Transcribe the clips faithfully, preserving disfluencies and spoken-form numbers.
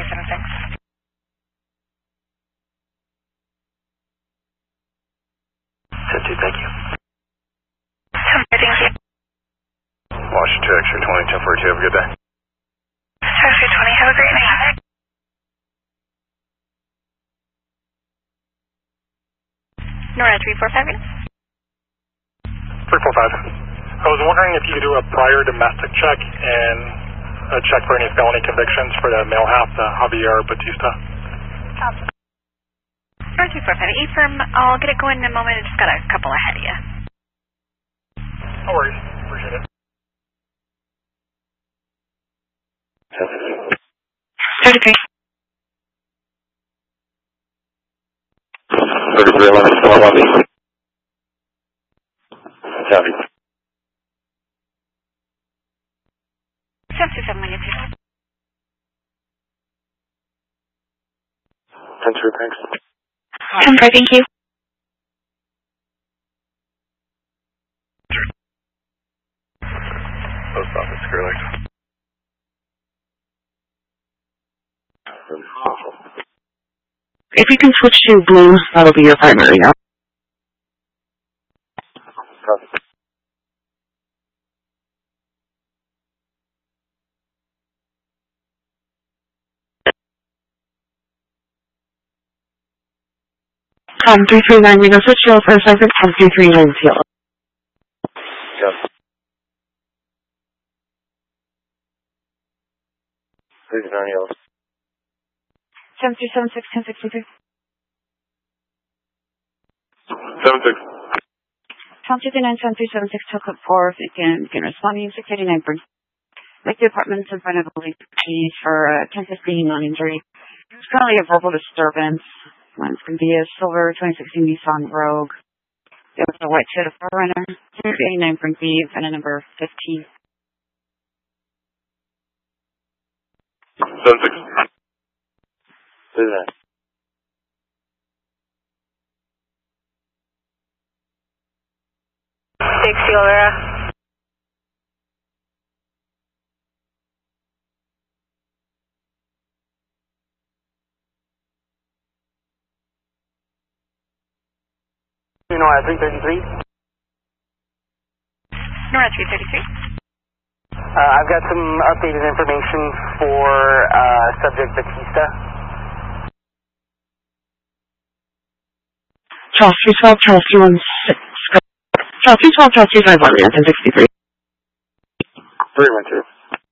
seven six. ten two, thank you. ten thank you. Washington, X-ray twenty, ten forty-two, have a good day. X-ray twenty, have a great night. Nora three four five. three four five. I was wondering if you could do a prior domestic check and a check for any felony convictions for the male half, the Javier Batista. Nora three four five. A-firm, I'll get it going in a moment. I just got a couple ahead of you. No worries. Appreciate it. thirty-three. thirty-three eleven, four one. Copy. seven two seven, when you two. ten two, thanks. ten five, thank you. Post office, Skrillex. If you can switch to blue, that'll be your primary, yeah? Um, three three nine, we go switch yellow for a second, and three three nine yellow. Yes. three three nine yellow. seven two seven six, ten sixty-three. seven six. Pound two nine seven three seven six, took up four, if you can, can respond to six eighty-nine, bring. Make the apartments in front of the police for uh, ten fifteen on injury. It's currently a verbal disturbance. It's going to be a silver twenty sixteen Nissan Rogue. It was a white Toyota four runner. six eighty-nine, bring B, and a number fifteen. seven six. Who's that? Dixie Olera. Nora three thirty-three. Nora three thirty-three. Uh, I've got some updated information for uh, subject Batista. Charles three twelve, Charles three one six. Charles three twelve, Charles three five one, ten sixty-three. three one two.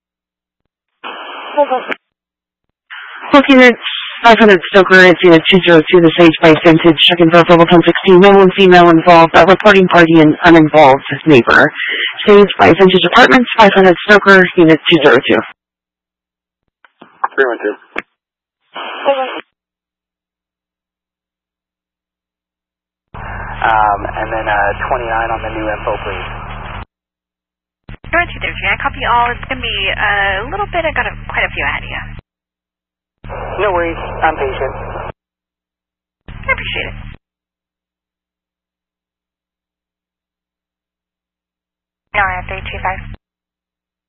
Looking at five hundred Stoker, it's unit two zero two, the Sage by Vintage, checking for verbal ten sixteen, male and female involved, a reporting party and uninvolved neighbor. Sage by Vintage Apartments, five hundred Stoker, unit two zero two. three one two. Um, and then uh, twenty-nine on the new info, please. Nora two thirty-three, I copy all. It's going to be a little bit, I got a, quite a few ahead of you. No worries, I'm patient. I appreciate it. Nora three two five.